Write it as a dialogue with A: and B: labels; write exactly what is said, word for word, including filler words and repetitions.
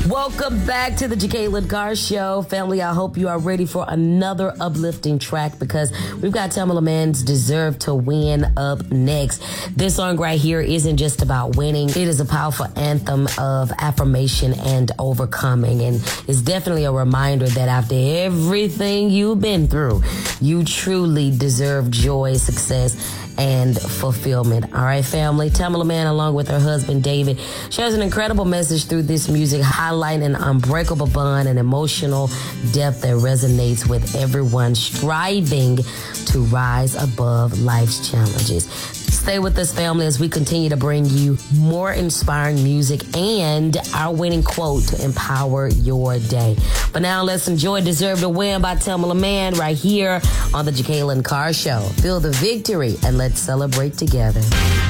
A: Welcome back to the Jacqueline Carr Show. Family, I hope you are ready for another uplifting track because we've got Tamela Mann's Deserve to Win up next. This song right here isn't just about winning. It is a powerful anthem of affirmation and overcoming, and it's definitely a reminder that after everything you've been through, you truly deserve joy, success, and fulfillment. All right, family. Tamela Mann, along with her husband, David, shares an incredible message through this music, highlighting an unbreakable bond and emotional depth that resonates with everyone striving to rise above life's challenges. Stay with us, family, as we continue to bring you more inspiring music and our winning quote to empower your day. But now let's enjoy Deserve to Win by Tamela Mann right here on the Jacqueline Carr Show. Feel the victory and let's celebrate together.